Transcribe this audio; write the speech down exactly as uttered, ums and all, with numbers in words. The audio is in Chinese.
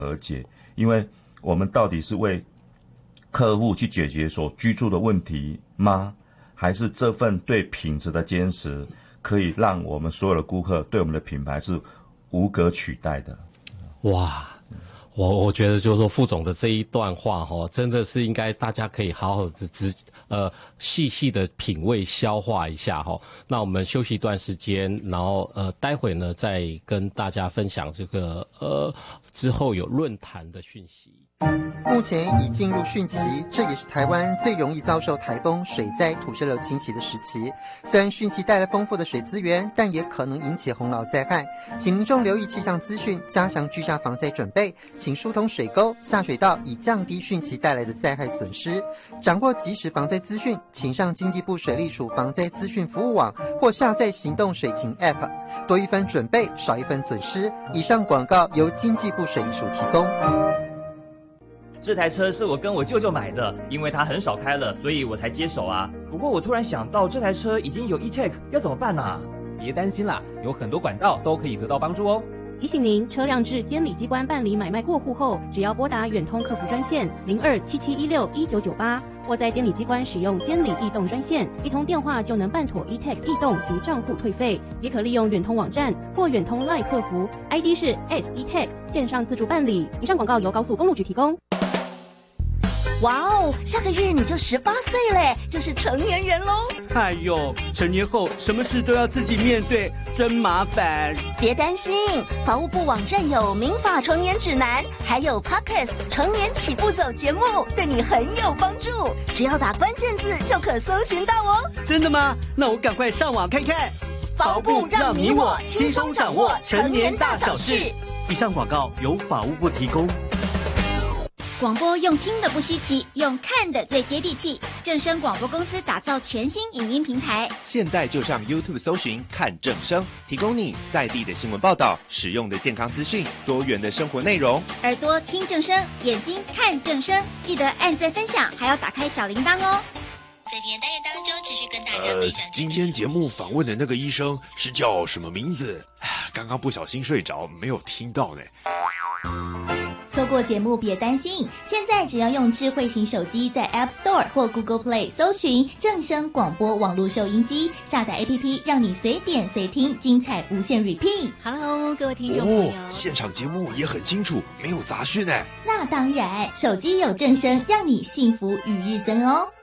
而解，因为我们到底是为客户去解决所居住的问题吗？还是这份对品质的坚持可以让我们所有的顾客对我们的品牌是无可取代的？ 哇，我我觉得就是说副总的这一段话哈，真的是应该大家可以好好的直呃细细的品味消化一下哈。那我们休息一段时间，然后呃待会呢再跟大家分享这个呃之后有论坛的讯息。 目前已进入汛期，这也是台湾最容易遭受台风、水灾、土石流侵袭的时期。虽然汛期带来丰富的水资源，但也可能引起洪涝灾害，请民众留意气象资讯，加强居家防灾准备，请疏通水沟、下水道，以降低汛期带来的灾害损失。掌握即时防灾资讯，请上经济部水利署防灾资讯服务网或下载行动水情 App， 多一分准备，少一分损失。以上广告由经济部水利署提供。 这台车是我跟我舅舅买的，因为他很少开了，所以我才接手啊。不过我突然想到，这台车已经有 E-Tech， 要怎么办啊？ 别担心啦，有很多管道都可以得到帮助哦。 提醒您，车辆至监理机关办理买卖过户后，只要拨打远通客服专线零二七七一六一九九八，或在监理机关使用监理异动专线，一通电话就能办妥 E-Tech 异动及账户退费。也可利用远通网站或远通 LINE 客服 ，I D 是 at E-Tech 线上自助办理。以上广告由高速公路局提供。 哇哦，下个月你就十八岁嘞，就是成年人喽。 哎呦，成年后什么事都要自己面对，真麻烦。 别担心，法务部网站有民法成年指南，还有 Podcast 成年起步走节目，对你很有帮助。只要打关键字就可搜寻到哦。 真的吗？那我赶快上网看看。 法务部让你我轻松掌握成年大小事。 以上广告由法务部提供。 广播用听的不稀奇，用看的最接地气。正声广播公司打造全新影音平台， 现在就上 YouTube 搜寻看正声，提供你在地的新闻报道、实用的健康资讯、多元的生活内容。 耳朵听正声，眼睛看正声，记得按赞分享，还要打开小铃铛哦。 在今天单元当中，持续跟大家分享、 呃。今天节目访问的那个医生是叫什么名字？刚刚不小心睡着，没有听到呢。 错过节目别担心，现在只要用智慧型手机在 App Store 或 Google Play 搜寻正声广播网络收音机，下载 A P P 让你随点随听，精彩无限 repeat。 Hello， 各位听众朋友， 哦，现场节目也很清楚，没有杂讯哎。 那当然，手机有正声，让你幸福与日增哦。